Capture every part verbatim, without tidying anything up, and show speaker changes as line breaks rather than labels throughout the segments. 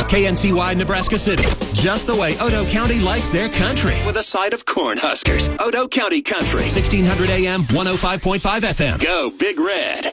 K N C Y, Nebraska City. Just the way Otoe County likes their country. With a side of Cornhuskers. Otoe County Country. sixteen hundred A M, one oh five point five F M. Go Big Red.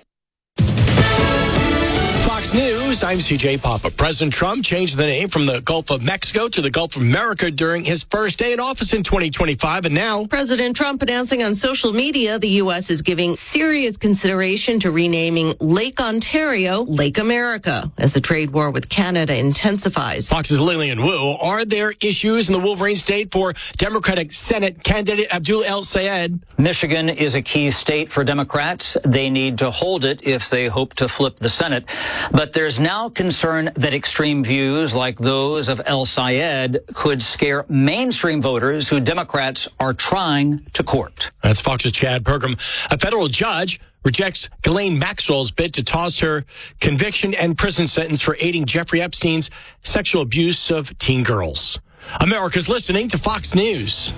Fox News, I'm C J Papa. President Trump changed the name from the Gulf of Mexico to the Gulf of America during his first day in office in twenty twenty-five, and now
President Trump announcing on social media the U S is giving serious consideration to renaming Lake Ontario Lake America as the trade war with Canada intensifies.
Fox's Lillian Wu. Are there issues in the Wolverine state for Democratic Senate candidate Abdul El-Sayed?
Michigan is a key state for Democrats. They need to hold it if they hope to flip the Senate. But there's now concern that extreme views like those of El-Sayed could scare mainstream voters who Democrats are trying to court.
That's Fox's Chad Pergram. A federal judge rejects Ghislaine Maxwell's bid to toss her conviction and prison sentence for aiding Jeffrey Epstein's sexual abuse of teen girls. America's listening to Fox News.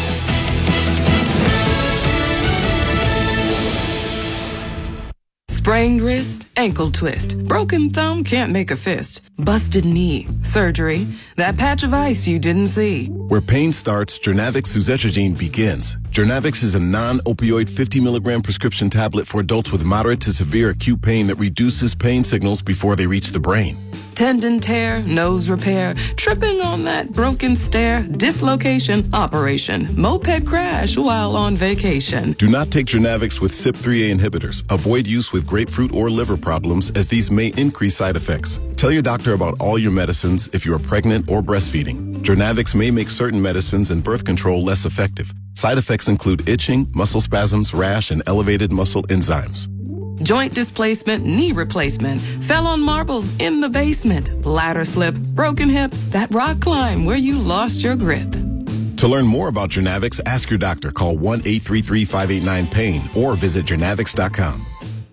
Sprained wrist, ankle twist, broken thumb, can't make a fist, busted knee, surgery, that patch of ice you didn't see.
Where pain starts, Jernavix suzetrigine begins. Jernavix is a non-opioid fifty milligram prescription tablet for adults with moderate to severe acute pain that reduces pain signals before they reach the brain.
Tendon tear, nose repair, tripping on that broken stair, dislocation, operation, moped crash while on vacation.
Do not take Jernavix with C Y P three A inhibitors. Avoid use with grapefruit or liver problems, as these may increase side effects. Tell your doctor about all your medicines if you are pregnant or breastfeeding. Jernavix may make certain medicines and birth control less effective. Side effects include itching, muscle spasms, rash, and elevated muscle enzymes.
Joint displacement, knee replacement, fell on marbles in the basement, ladder slip, broken hip, that rock climb where you lost your grip.
To learn more about Jernavix, ask your doctor. Call one eight three three, five eight nine, pain or visit Jernavix dot com.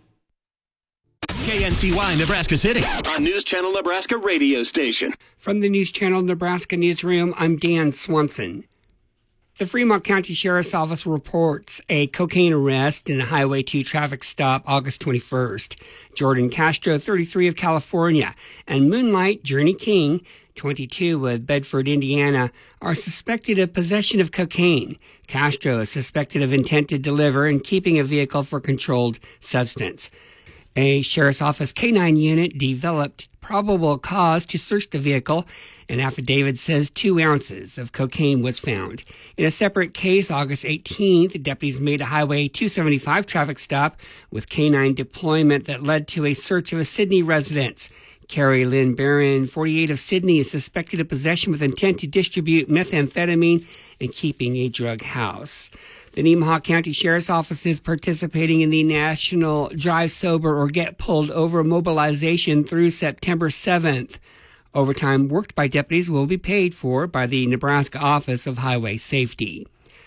K N C Y, Nebraska City. On News Channel Nebraska radio station.
From the News Channel Nebraska newsroom, I'm Dan Swanson. The Fremont County Sheriff's Office reports a cocaine arrest in a Highway two traffic stop August twenty-first. Jordan Castro, thirty-three, of California, and Moonlight Journey King, twenty-two, of Bedford, Indiana, are suspected of possession of cocaine. Castro is suspected of intent to deliver and keeping a vehicle for controlled substance. A Sheriff's Office K nine unit developed probable cause to search the vehicle. An affidavit says two ounces of cocaine was found. In a separate case, August eighteenth, deputies made a Highway two seventy-five traffic stop with K nine deployment that led to a search of a Sydney residence. Carrie Lynn Barron, forty-eight, of Sydney, is suspected of possession with intent to distribute methamphetamine and keeping a drug house. The Nemaha County Sheriff's Office is participating in the National Drive Sober or Get Pulled Over mobilization through September seventh. Overtime worked by deputies will be paid for by the Nebraska Office of Highway Safety.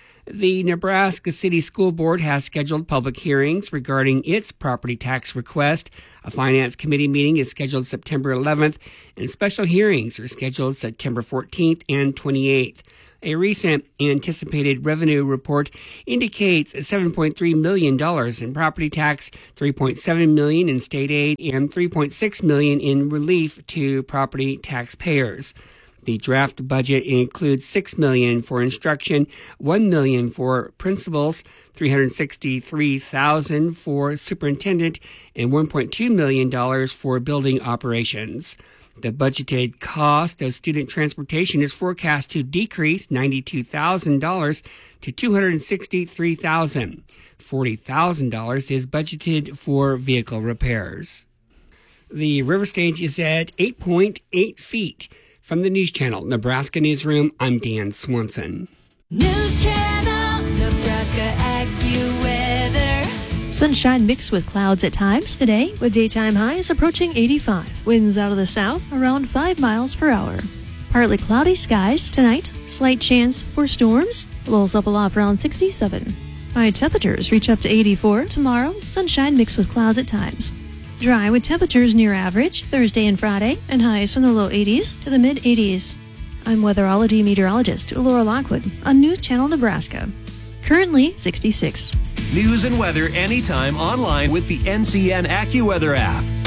The Nebraska City School Board has scheduled public hearings regarding its property tax request. A Finance Committee meeting is scheduled September eleventh, and special hearings are scheduled September fourteenth and twenty-eighth. A recent anticipated revenue report indicates seven point three million dollars in property tax, three point seven million dollars in state aid, and three point six million dollars in relief to property taxpayers. The draft budget includes six million dollars for instruction, one million dollars for principals, three hundred sixty-three thousand dollars for superintendent, and one point two million dollars for building operations. The budgeted cost of student transportation is forecast to decrease ninety-two thousand dollars to two hundred sixty-three thousand dollars. forty thousand dollars is budgeted for vehicle repairs. The river stage is at eight point eight feet. From the News Channel Nebraska Newsroom, I'm Dan Swanson.
News Channel Nebraska AccuWeather.
Sunshine mixed with clouds at times today, with daytime highs approaching eighty-five. Winds out of the south around five miles per hour. Partly cloudy skies tonight. Slight chance for storms. Lows up a lot around sixty-seven. High temperatures reach up to eighty-four. Tomorrow, sunshine mixed with clouds at times. Dry with temperatures near average Thursday and Friday, and highs from the low eighties to the mid eighties. I'm weatherology meteorologist Laura Lockwood on News Channel Nebraska. Currently sixty-six.
News and weather anytime online with the N C N AccuWeather app.